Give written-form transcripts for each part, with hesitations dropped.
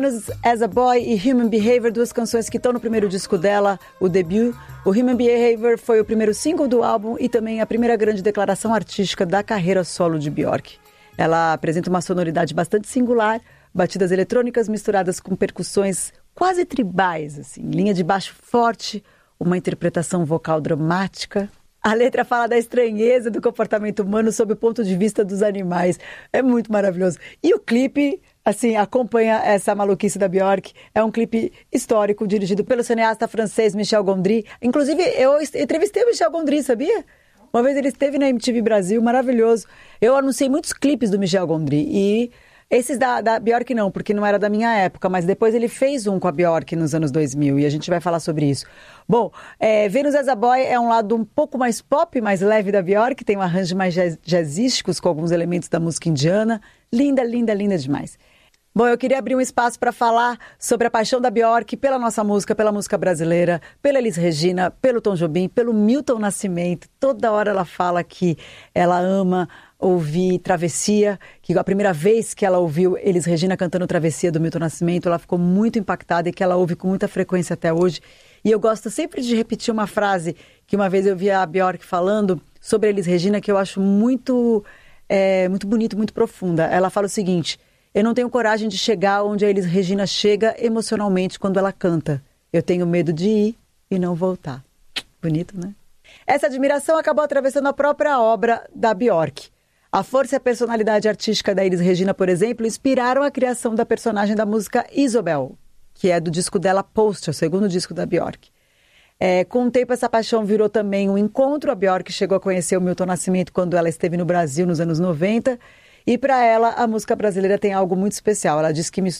As a Boy e Human Behavior, duas canções que estão no primeiro disco dela, o debut. O Human Behavior foi o primeiro single do álbum e também a primeira grande declaração artística da carreira solo de Björk. Ela apresenta uma sonoridade bastante singular, batidas eletrônicas misturadas com percussões quase tribais, assim, linha de baixo forte, uma interpretação vocal dramática. A letra fala da estranheza do comportamento humano sob o ponto de vista dos animais. É muito maravilhoso. E o clipe, assim, acompanha essa maluquice da Björk. É um clipe histórico, dirigido pelo cineasta francês Michel Gondry. Inclusive, eu entrevistei o Michel Gondry, sabia? Uma vez ele esteve na MTV Brasil, maravilhoso. Eu anunciei muitos clipes do Michel Gondry e esses da Björk não, porque não era da minha época, mas depois ele fez um com a Björk nos anos 2000 e a gente vai falar sobre isso. Bom, Venus as a Boy é um lado um pouco mais pop, mais leve da Björk, tem um arranjo mais jazzísticos com alguns elementos da música indiana. Linda, linda, linda demais. Bom, eu queria abrir um espaço para falar sobre a paixão da Björk pela nossa música, pela música brasileira, pela Elis Regina, pelo Tom Jobim, pelo Milton Nascimento. Toda hora ela fala que ela ama ouvir Travessia, que a primeira vez que ela ouviu Elis Regina cantando Travessia do Milton Nascimento, ela ficou muito impactada e que ela ouve com muita frequência até hoje. E eu gosto sempre de repetir uma frase que uma vez eu vi a Björk falando sobre Elis Regina, que eu acho muito bonito, muito profunda. Ela fala o seguinte: eu não tenho coragem de chegar onde a Elis Regina chega emocionalmente quando ela canta. Eu tenho medo de ir e não voltar. Bonito, né? Essa admiração acabou atravessando a própria obra da Björk. A força e a personalidade artística da Elis Regina, por exemplo, inspiraram a criação da personagem da música Isobel, que é do disco dela Post, o segundo disco da Björk. Com o tempo, essa paixão virou também um encontro. A Björk chegou a conhecer o Milton Nascimento quando ela esteve no Brasil nos anos 90. E para ela, a música brasileira tem algo muito especial. Ela diz que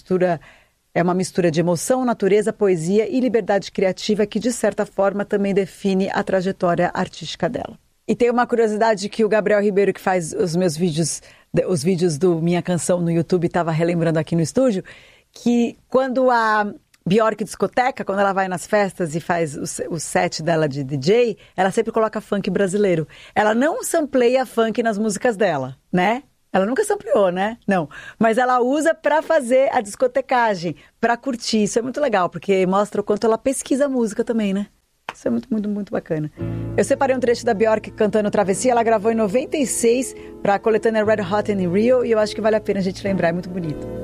é uma mistura de emoção, natureza, poesia e liberdade criativa que, de certa forma, também define a trajetória artística dela. E tem uma curiosidade que o Gabriel Ribeiro, que faz os meus vídeos, os vídeos do Minha Canção no YouTube, estava relembrando aqui no estúdio, que quando a Björk discoteca, quando ela vai nas festas e faz o set dela de DJ, ela sempre coloca funk brasileiro. Ela não sampleia funk nas músicas dela, né? Ela nunca sampleou, né? Não. Mas ela usa para fazer a discotecagem, para curtir. Isso é muito legal, porque mostra o quanto ela pesquisa a música também, né? Isso é muito, muito, muito bacana. Eu separei um trecho da Björk cantando Travessia. Ela gravou em 96 para a coletânea Red Hot in Rio e eu acho que vale a pena a gente lembrar. É muito bonito.